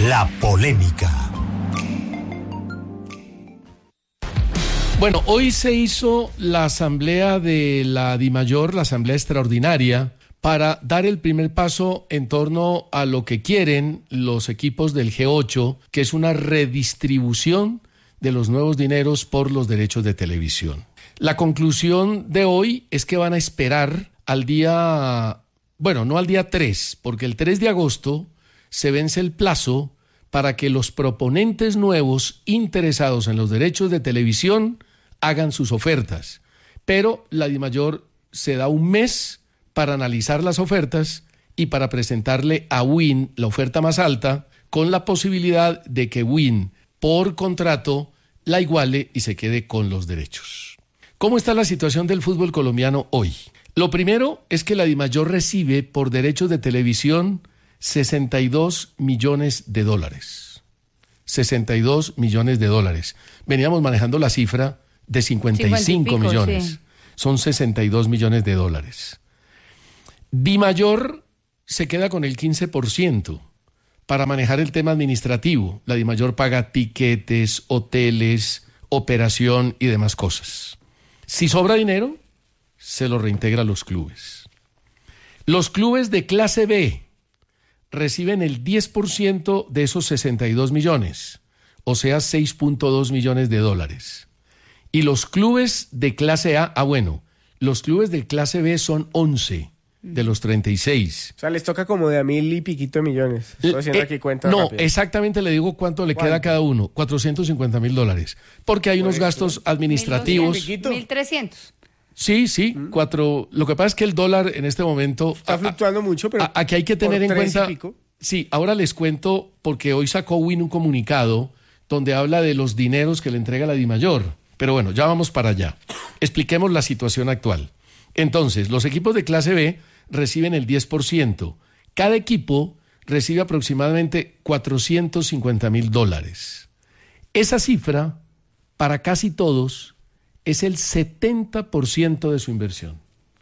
La polémica. Bueno, hoy se hizo la asamblea de la DIMAYOR, la asamblea extraordinaria, para dar el primer paso en torno a lo que quieren los equipos del G8, que es una redistribución de los nuevos dineros por los derechos de televisión. La conclusión de hoy es que van a esperar al día, bueno, no al día 3, porque el 3 de agosto se vence el plazo para que los proponentes nuevos interesados en los derechos de televisión hagan sus ofertas. Pero la DIMAYOR se da un mes para analizar las ofertas y para presentarle a WIN la oferta más alta, con la posibilidad de que WIN, por contrato, la iguale y se quede con los derechos. ¿Cómo está la situación del fútbol colombiano hoy? Lo primero es que la DIMAYOR recibe por derechos de televisión 62 millones de dólares. 62 millones de dólares. Veníamos manejando la cifra de 55 millones. Sí. Son 62 millones de dólares. DIMAYOR se queda con el 15% para manejar el tema administrativo. La DIMAYOR paga tiquetes, hoteles, operación y demás cosas. Si sobra dinero, se lo reintegra a los clubes. Los clubes de clase B reciben el 10% de esos 62 millones, o sea, 6.2 millones de dólares. Y los clubes de clase A, los clubes de clase B son 11 de los 36. O sea, les toca como de a 1,000 y piquito de millones. Estoy haciendo aquí cuentas No, rápidas. exactamente le digo cuánto le queda a cada uno. 450,000 dólares. Porque hay unos gastos administrativos. 1.300. Sí, 4. Lo que pasa es que el dólar en este momento está fluctuando mucho, pero aquí hay que tener en cuenta. Pico. Sí, ahora les cuento, porque hoy sacó WIN un comunicado donde habla de los dineros que le entrega la DIMAYOR. Pero bueno, ya vamos para allá. Expliquemos la situación actual. Entonces, los equipos de clase B reciben el 10%. Cada equipo recibe aproximadamente 450,000 dólares. Esa cifra, para casi todos, es el 70% de su inversión.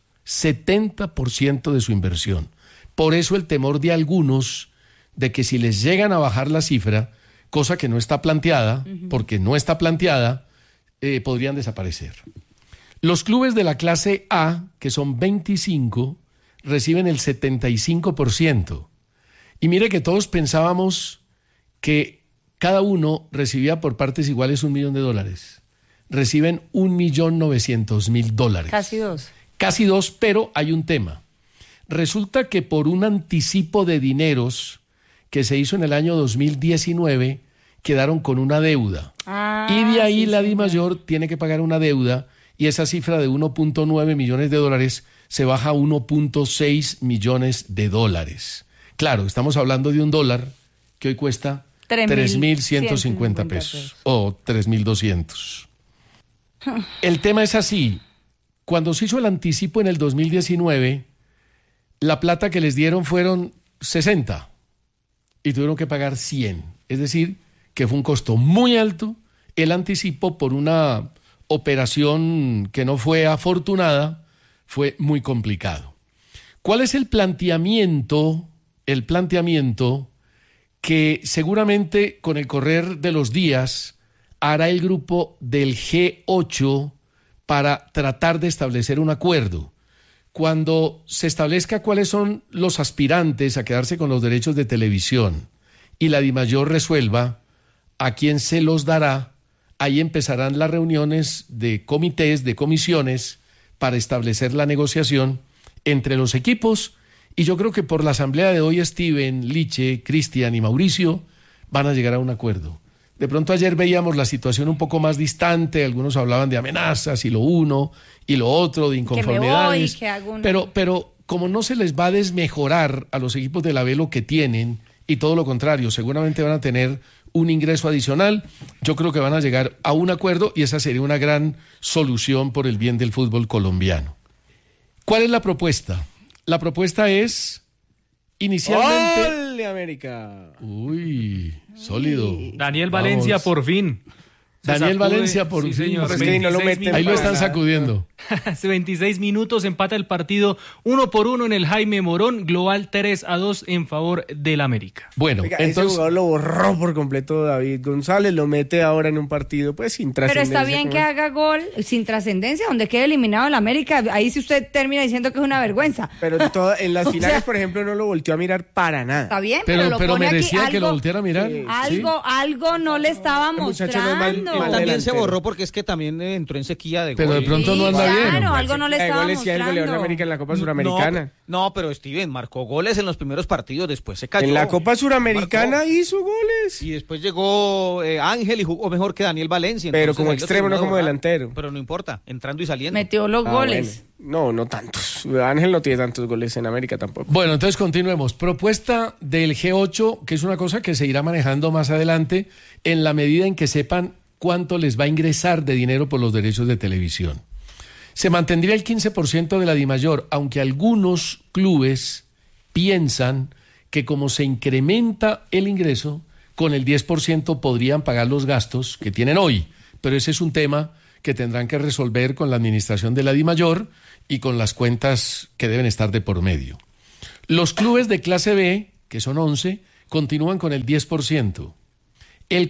70% de su inversión. Por eso el temor de algunos de que si les llegan a bajar la cifra, cosa que no está planteada, porque no está planteada, podrían desaparecer. Los clubes de la clase A, que son 25, reciben el 75%. Y mire que todos pensábamos que cada uno recibía por partes iguales $1 millón. Reciben 1.900.000 dólares. Casi dos, pero hay un tema. Resulta que por un anticipo de dineros que se hizo en el año 2019, quedaron con una deuda. Y de ahí la DIMAYOR tiene que pagar una deuda, y esa cifra de 1.9 millones de dólares se baja a 1.6 millones de dólares. Claro, estamos hablando de un dólar que hoy cuesta 3.150 pesos o 3.200. El tema es así. Cuando se hizo el anticipo en el 2019, la plata que les dieron fueron 60 y tuvieron que pagar 100. Es decir, que fue un costo muy alto el anticipo por una operación que no fue afortunada, fue muy complicado. ¿Cuál es el planteamiento? El planteamiento que seguramente con el correr de los días hará el grupo del G8 para tratar de establecer un acuerdo. Cuando se establezca cuáles son los aspirantes a quedarse con los derechos de televisión y la DIMAYOR resuelva a quién se los dará, ahí empezarán las reuniones de comités, de comisiones, para establecer la negociación entre los equipos. Y yo creo que por la asamblea de hoy, Steven, Liche, Cristian y Mauricio van a llegar a un acuerdo. De pronto ayer veíamos la situación un poco más distante, algunos hablaban de amenazas y lo uno y lo otro, de inconformidades. Pero como no se les va a desmejorar a los equipos de la B lo que tienen, y todo lo contrario, seguramente van a tener un ingreso adicional, yo creo que van a llegar a un acuerdo y esa sería una gran solución por el bien del fútbol colombiano. ¿Cuál es la propuesta? La propuesta es inicialmente... ¡Ole, América! Uy, sólido. Daniel Valencia, por fin. Daniel Valencia, por sí, señor. Pero es que no lo meten. ahí lo están nada. sacudiendo. Hace 26 minutos empata el partido 1-1 en el Jaime Morón, global 3-2 en favor del América. Bueno, Oiga, ese entonces, jugador lo borró por completo David González, lo mete ahora en un partido pues sin Pero trascendencia. está bien como que es. haga gol sin trascendencia, donde quede eliminado el América. Ahí sí usted termina diciendo que es una vergüenza. Pero en las O finales, sea, por ejemplo, no lo volteó a mirar para nada. Está bien, pero lo pero pone merecía aquí que lo algo, volteara a mirar. Sí. algo no le estaba El muchacho no es mostrando. mal También se delantero. borró porque es que también entró en sequía de Pero de gol. pronto no anda bien. Claro, algo no le De estaba goles y el goleador de mostrando. América en la Copa Suramericana. No, pero Steven marcó goles en los primeros partidos, después se cayó. En la Copa Suramericana Marcó. hizo goles. Y después llegó Ángel y jugó mejor que Daniel Valencia. Pero entonces como ahí lo extremo, no terminó de como borrar. delantero. Pero no importa, entrando y saliendo. Metió los Ah, goles. bueno. No tantos. Ángel no tiene tantos goles en América tampoco. Bueno, entonces continuemos. Propuesta del G8, que es una cosa que se irá manejando más adelante en la medida en que sepan cuánto les va a ingresar de dinero por los derechos de televisión. Se mantendría el 15% de la DIMAYOR, aunque algunos clubes piensan que como se incrementa el ingreso, con el 10% podrían pagar los gastos que tienen hoy. Pero ese es un tema que tendrán que resolver con la administración de la DIMAYOR y con las cuentas que deben estar de por medio. Los clubes de clase B, que son 11, continúan con el 10%. El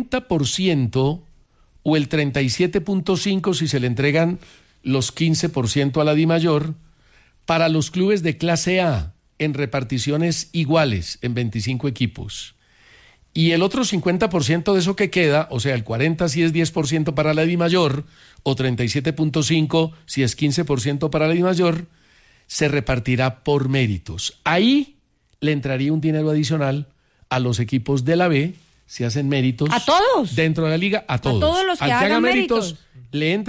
40% o el 37.5% si se le entregan los 15% a la DIMAYOR, para los clubes de clase A en reparticiones iguales en 25 equipos. Y el otro 50% de eso que queda, o sea, el 40% si es 10% para la DIMAYOR o 37.5% si es 15% para la DIMAYOR, se repartirá por méritos. Ahí le entraría un dinero adicional a los equipos de la B si hacen méritos. ¿A todos? Dentro de la liga, a todos. todos los que Al hagan haga méritos. le entra